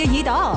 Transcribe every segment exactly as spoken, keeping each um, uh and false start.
嘅耳朵。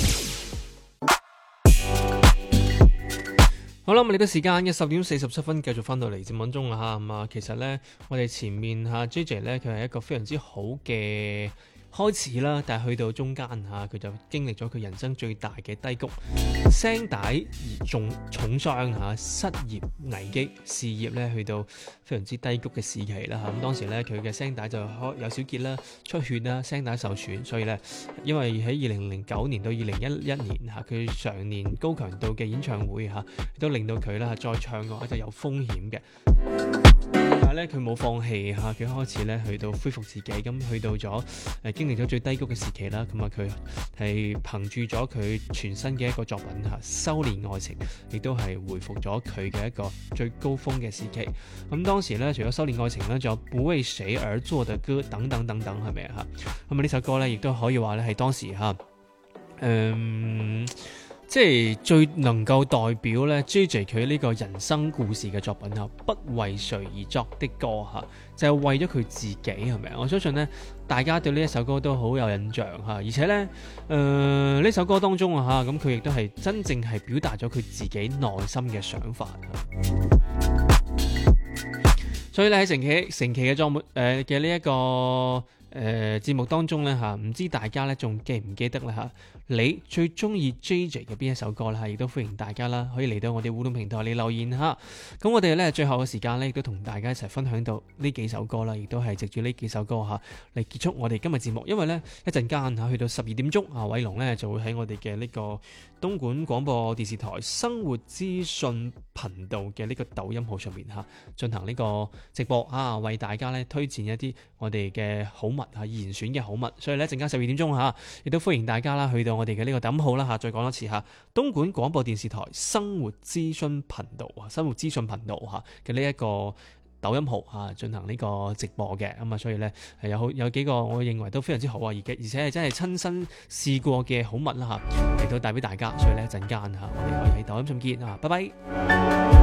好啦，咁嚟到時間嘅十點四十七分，繼續翻到嚟節目中啊嚇，咁啊，其實咧，我哋前面嚇 J J 咧，佢係一個非常之好嘅開始啦，但係去到中間嚇，佢就經歷咗佢人生最大嘅低谷，聲帶而重重傷嚇，失業危機，事業咧去到非常之低谷嘅時期啦嚇。咁當時咧，佢嘅聲帶就開有小結啦、出血啦、聲帶受損，所以咧，因為喺二零零九年到二零一一年嚇，佢常年高強度嘅演唱會嚇，都令到佢啦再唱嘅話就有風險嘅。但係咧，佢冇放棄嚇，佢開始咧去到恢復自己，咁去到咗誒經歷咗最低谷嘅時期啦。咁啊，佢係憑住咗佢全新嘅一個作品嚇，修煉愛情，亦都係回復咗佢嘅一個最高峰嘅時期。咁當時咧，除咗修煉愛情咧，仲有不為誰而作的歌等等等等，係咪啊？咁啊，呢首歌咧，亦都可以話咧係當時嚇，嗯。即係最能夠代表咧 J J 佢呢個人生故事嘅作品嚇，不為誰而作的歌嚇，就係、是、為咗佢自己，係咪啊？我相信咧，大家對呢一首歌都好有印象嚇，而且咧，誒、呃、呢首歌當中啊嚇，咁佢亦都係真正係表達咗佢自己內心嘅想法。所以咧喺成期成期嘅作目誒嘅呢一個。誒、呃、節目當中咧嚇，唔知大家咧仲記唔記得啦嚇？你最中意 J J 嘅邊一首歌啦嚇？亦都歡迎大家啦，可以嚟到我哋互動平台嚟留言嚇。咁我哋咧最後嘅時間咧，亦都同大家一齊分享到呢幾首歌啦，亦都係藉住呢幾首歌嚇嚟結束我哋今日節目。因為咧一陣間嚇去到十二點鐘啊，偉龍咧就會喺我哋嘅呢個東莞廣播電視台生活資訊頻道嘅呢個抖音號上面嚇進行呢個直播啊，為大家咧推薦一啲我哋嘅好物。係嚴選嘅好物，所以咧陣間十二點鐘嚇，亦都歡迎大家啦，去到我哋嘅呢個抖音號啦嚇，再講多次嚇，東莞廣播電視台生活資訊頻道啊，生活資訊頻道嚇嘅呢一個抖音號嚇進行呢個直播嘅，咁啊，所以咧係有好有幾個我認為都非常之好啊，而嘅而且係真係親身試過嘅好物啦嚇，嚟到帶俾大家，所以咧陣間嚇我哋可以喺抖音上見啊，拜拜。